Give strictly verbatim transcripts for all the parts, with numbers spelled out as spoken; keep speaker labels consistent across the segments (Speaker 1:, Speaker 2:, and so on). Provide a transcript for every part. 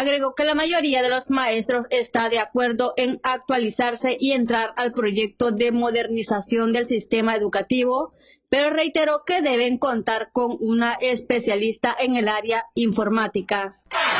Speaker 1: Agregó que la mayoría de los maestros está de acuerdo en actualizarse y entrar al proyecto de modernización del sistema educativo, pero reiteró que deben contar con una especialista en el área informática.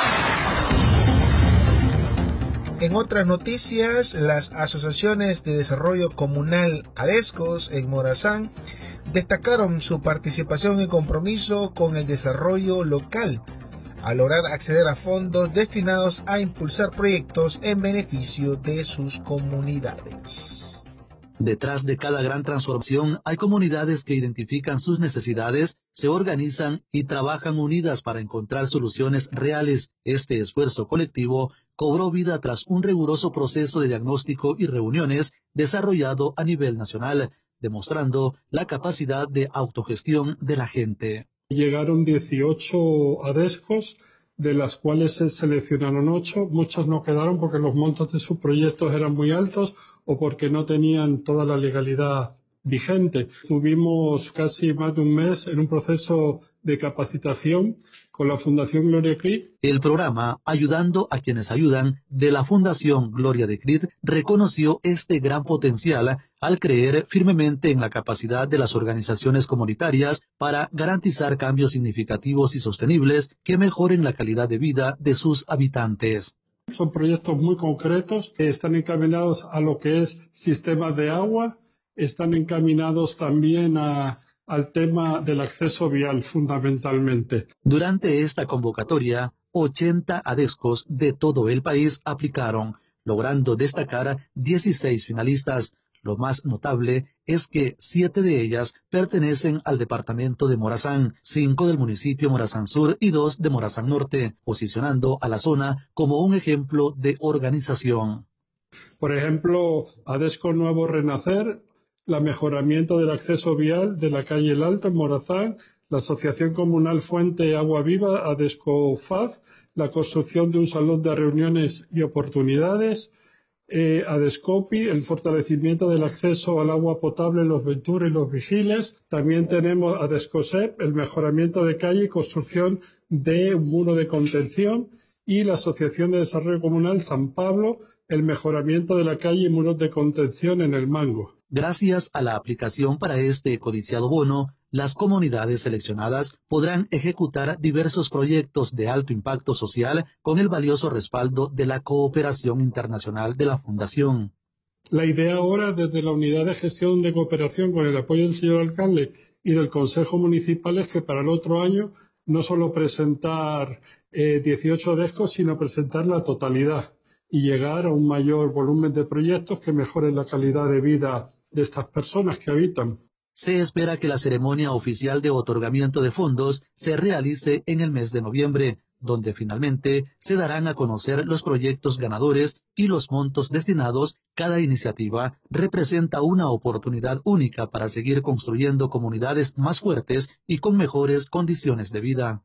Speaker 2: En otras noticias, las asociaciones de desarrollo comunal ADESCOS en Morazán destacaron su participación y compromiso con el desarrollo local, a lograr acceder a fondos destinados a impulsar proyectos en beneficio de sus comunidades.
Speaker 3: Detrás de cada gran transformación hay comunidades que identifican sus necesidades, se organizan y trabajan unidas para encontrar soluciones reales. Este esfuerzo colectivo cobró vida tras un riguroso proceso de diagnóstico y reuniones desarrollado a nivel nacional, demostrando la capacidad de autogestión de la gente.
Speaker 4: Llegaron dieciocho ADESCOS, de las cuales se seleccionaron ocho. Muchas no quedaron porque los montos de sus proyectos eran muy altos o porque no tenían toda la legalidad vigente. Tuvimos casi más de un mes en un proceso de capacitación con la Fundación Gloria de Crit.
Speaker 3: El programa Ayudando a quienes ayudan de la Fundación Gloria de Crit reconoció este gran potencial al creer firmemente en la capacidad de las organizaciones comunitarias para garantizar cambios significativos y sostenibles que mejoren la calidad de vida de sus habitantes.
Speaker 4: Son proyectos muy concretos que están encaminados a lo que es sistemas de agua, están encaminados también a, al tema del acceso vial fundamentalmente.
Speaker 3: Durante esta convocatoria, ochenta ADESCOS de todo el país aplicaron, logrando destacar dieciséis finalistas. Lo más notable es que siete de ellas pertenecen al departamento de Morazán, cinco del municipio Morazán Sur y dos de Morazán Norte, posicionando a la zona como un ejemplo de organización.
Speaker 4: Por ejemplo, ADESCO Nuevo Renacer, el mejoramiento del acceso vial de la calle El Alto en Morazán, la Asociación Comunal Fuente Agua Viva, ADESCO F A F, la construcción de un salón de reuniones y oportunidades, Eh, ADESCOPI, el fortalecimiento del acceso al agua potable en los Ventura y los Vigiles. También tenemos ADESCOSEP, el mejoramiento de calle y construcción de un muro de contención. Y la Asociación de Desarrollo Comunal San Pablo, el mejoramiento de la calle y muros de contención en el Mango.
Speaker 3: Gracias a la aplicación para este codiciado bono, las comunidades seleccionadas podrán ejecutar diversos proyectos de alto impacto social con el valioso respaldo de la cooperación internacional de la Fundación.
Speaker 4: La idea ahora, desde la Unidad de Gestión de Cooperación, con el apoyo del señor alcalde y del Consejo Municipal, es que para el otro año no solo presentar eh, dieciocho ADESCOS, sino presentar la totalidad y llegar a un mayor volumen de proyectos que mejoren la calidad de vida de estas personas que habitan.
Speaker 3: Se espera que la ceremonia oficial de otorgamiento de fondos se realice en el mes de noviembre, donde finalmente se darán a conocer los proyectos ganadores y los montos destinados. Cada iniciativa representa una oportunidad única para seguir construyendo comunidades más fuertes y con mejores condiciones de vida.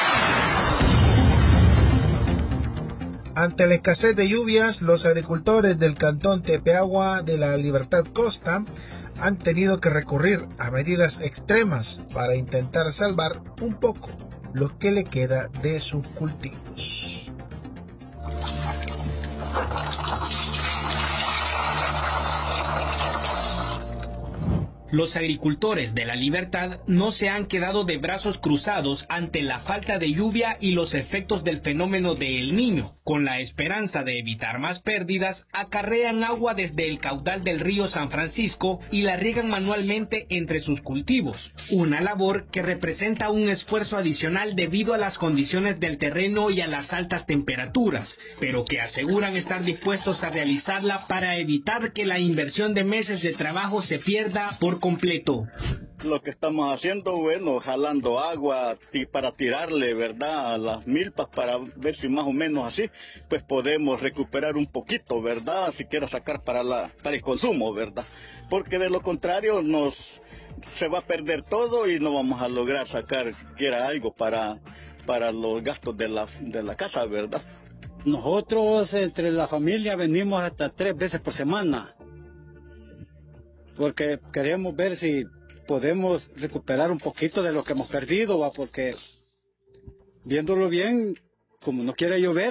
Speaker 2: Ante la escasez de lluvias, los agricultores del cantón Tepeagua de la Libertad Costa han tenido que recurrir a medidas extremas para intentar salvar un poco lo que le queda de sus cultivos.
Speaker 5: Los agricultores de La Libertad no se han quedado de brazos cruzados ante la falta de lluvia y los efectos del fenómeno de El Niño. Con la esperanza de evitar más pérdidas, acarrean agua desde el caudal del río San Francisco y la riegan manualmente entre sus cultivos. Una labor que representa un esfuerzo adicional debido a las condiciones del terreno y a las altas temperaturas, pero que aseguran estar dispuestos a realizarla para evitar que la inversión de meses de trabajo se pierda por completo.
Speaker 6: Lo que estamos haciendo, bueno, jalando agua y para tirarle, ¿verdad?, a las milpas para ver si más o menos así, pues podemos recuperar un poquito, ¿verdad?, siquiera sacar para, la, para el consumo, ¿verdad? Porque de lo contrario nos se va a perder todo y no vamos a lograr sacar quiera algo para, para los gastos de la, de la casa, ¿verdad?
Speaker 7: Nosotros entre la familia venimos hasta tres veces por semana, porque queremos ver si podemos recuperar un poquito de lo que hemos perdido, ¿va? Porque viéndolo bien, como no quiere llover,